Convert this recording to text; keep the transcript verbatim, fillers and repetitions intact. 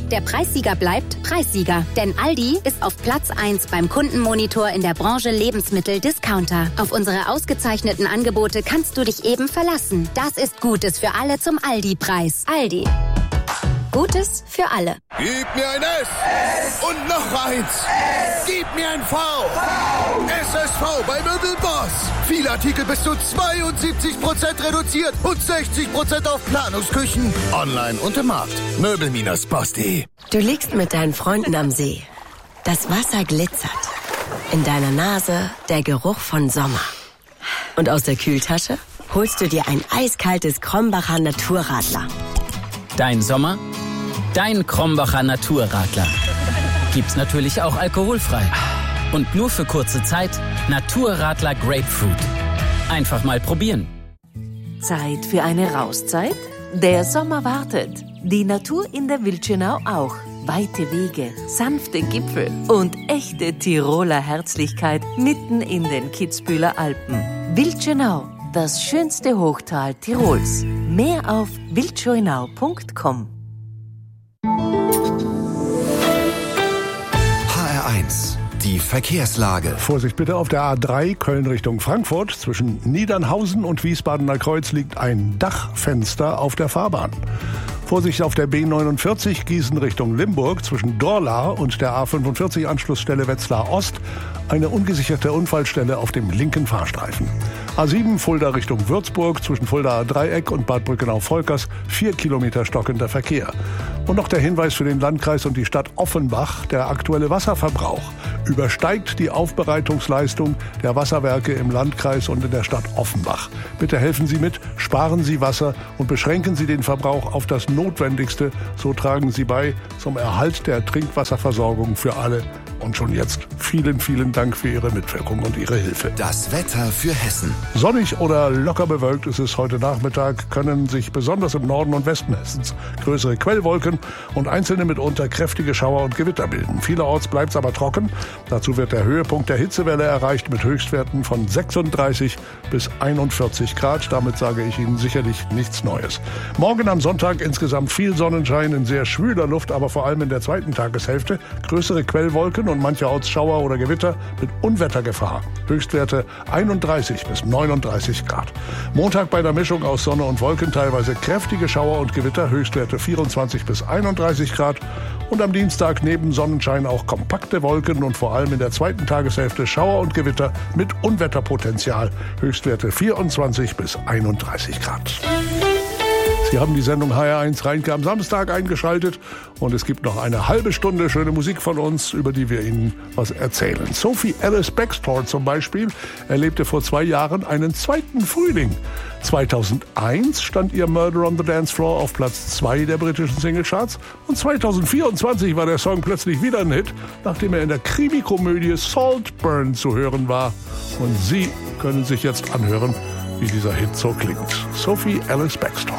Der Preissieger bleibt Preissieger. Denn Aldi ist auf Platz eins beim Kundenmonitor in der Branche Lebensmittel-Discounter. Auf unsere ausgezeichneten Angebote kannst du dich eben verlassen. Das ist Gutes für alle zum Aldi-Preis. Aldi. Gutes für alle. Gib mir ein S. S. Und noch eins. S. Gib mir ein V. V. S S V bei Möbelboss. Viele Artikel bis zu zweiundsiebzig Prozent reduziert und sechzig Prozent auf Planungsküchen. Online und im Markt. Möbel Boss punkt de. Du liegst mit deinen Freunden am See. Das Wasser glitzert. In deiner Nase der Geruch von Sommer. Und aus der Kühltasche holst du dir ein eiskaltes Krombacher Naturradler. Dein Sommer, dein Krombacher Naturradler. Gibt's natürlich auch alkoholfrei. Und nur für kurze Zeit Naturradler Grapefruit. Einfach mal probieren. Zeit für eine Rauszeit? Der Sommer wartet. Die Natur in der Wildschönau auch. Weite Wege, sanfte Gipfel und echte Tiroler Herzlichkeit mitten in den Kitzbüheler Alpen. Wildschönau, das schönste Hochtal Tirols. Mehr auf wildschönau punkt com. H R eins, die Verkehrslage. Vorsicht bitte auf der A drei Köln Richtung Frankfurt. Zwischen Niedernhausen und Wiesbadener Kreuz liegt ein Dachfenster auf der Fahrbahn. Vorsicht auf der B neunundvierzig Gießen Richtung Limburg zwischen Dorlar und der A fünfundvierzig Anschlussstelle Wetzlar Ost. Eine ungesicherte Unfallstelle auf dem linken Fahrstreifen. A sieben Fulda Richtung Würzburg zwischen Fuldaer Dreieck und Bad Brückenau-Volkers. Vier Kilometer stockender Verkehr. Und noch der Hinweis für den Landkreis und die Stadt Offenbach. Der aktuelle Wasserverbrauch übersteigt die Aufbereitungsleistung der Wasserwerke im Landkreis und in der Stadt Offenbach. Bitte helfen Sie mit, sparen Sie Wasser und beschränken Sie den Verbrauch auf das Notwendigste. So tragen Sie bei zum Erhalt der Trinkwasserversorgung für alle. Und schon jetzt vielen, vielen Dank für Ihre Mitwirkung und Ihre Hilfe. Das Wetter für Hessen. Sonnig oder locker bewölkt ist es heute Nachmittag, können sich besonders im Norden und Westen Hessens größere Quellwolken und einzelne mitunter kräftige Schauer und Gewitter bilden. Vielerorts bleibt es aber trocken. Dazu wird der Höhepunkt der Hitzewelle erreicht mit Höchstwerten von sechsunddreißig bis einundvierzig Grad. Damit sage ich Ihnen sicherlich nichts Neues. Morgen am Sonntag insgesamt viel Sonnenschein in sehr schwüler Luft, aber vor allem in der zweiten Tageshälfte größere Quellwolken und mancherorts Schauer oder Gewitter mit Unwettergefahr. Höchstwerte einunddreißig bis neununddreißig Grad. Montag bei der Mischung aus Sonne und Wolken teilweise kräftige Schauer und Gewitter. Höchstwerte vierundzwanzig bis einunddreißig Grad. Und am Dienstag neben Sonnenschein auch kompakte Wolken und vor allem in der zweiten Tageshälfte Schauer und Gewitter mit Unwetterpotenzial. Höchstwerte vierundzwanzig bis einunddreißig Grad. Sie haben die Sendung H R eins Rheinke am Samstag eingeschaltet und es gibt noch eine halbe Stunde schöne Musik von uns, über die wir Ihnen was erzählen. Sophie Ellis Bextor zum Beispiel erlebte vor zwei Jahren einen zweiten Frühling. zweitausendeins stand ihr Murder on the Dance Floor auf Platz zwei der britischen Singlecharts und zweitausendvierundzwanzig war der Song plötzlich wieder ein Hit, nachdem er in der Krimikomödie Saltburn zu hören war. Und Sie können sich jetzt anhören, wie dieser Hit so klingt. Sophie Ellis Bextor.